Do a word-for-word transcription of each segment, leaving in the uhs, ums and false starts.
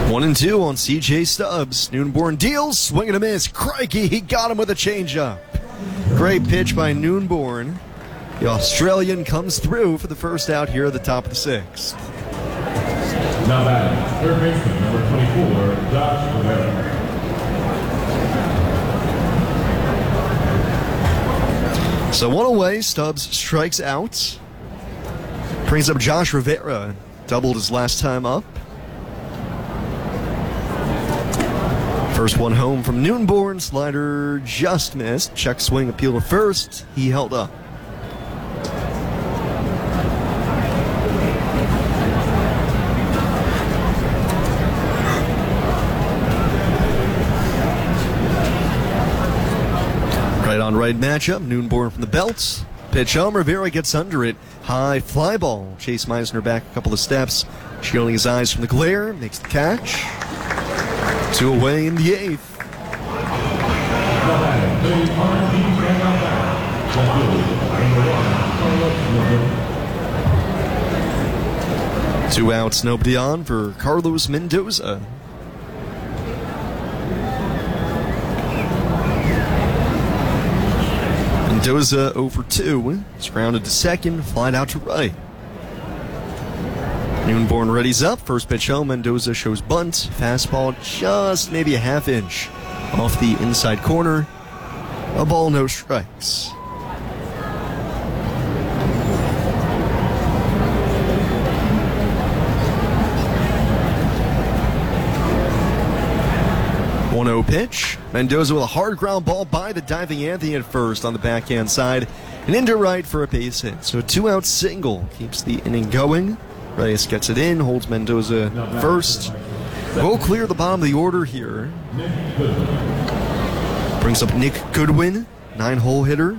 One and two on C J Stubbs. Noonborn deals, swing and a miss. Crikey, he got him with a changeup. Great pitch by Noonborn. The Australian comes through for the first out here at the top of the sixth. Now batting, third baseman, number twenty-four, Josh Rivera. So one away, Stubbs strikes out. Brings up Josh Rivera. Doubled his last time up. First one home from Noonborn. Slider just missed. Check swing, appeal to first. He held up. Right on right matchup. Noonborn from the belt. Pitch home. Rivera gets under it. High fly ball. Chase Meisner back a couple of steps. Shielding his eyes from the glare. Makes the catch. Two away in the eighth. Two outs, nobody on for Carlos Mendoza. Mendoza oh for two. It's grounded to second, flied out to right. Noonborn readies up. First pitch home. Mendoza shows bunt. Fastball just maybe a half inch off the inside corner. A ball, no strikes. one oh pitch. Mendoza with a hard ground ball by the diving Anthony at first on the backhand side. And into right for a base hit. So a two-out single keeps the inning going. Reyes gets it in, holds Mendoza first. We'll clear the bottom of the order here. Brings up Nick Goodwin, nine-hole hitter.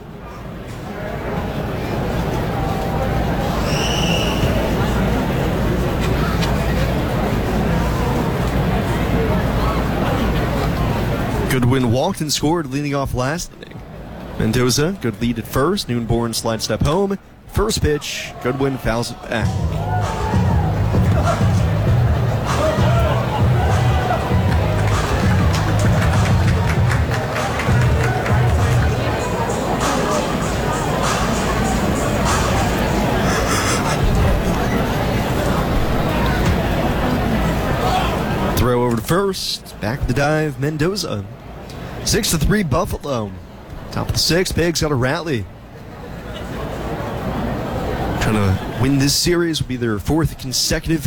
Goodwin walked and scored, leading off last inning. Mendoza, good lead at first. Noonborn slide step home. First pitch, Goodwin fouls it back. Throw over to first, back the dive, Mendoza. Six to three, Buffalo. Top of the sixth, Pigs got a rally. Trying to win this series will be their fourth consecutive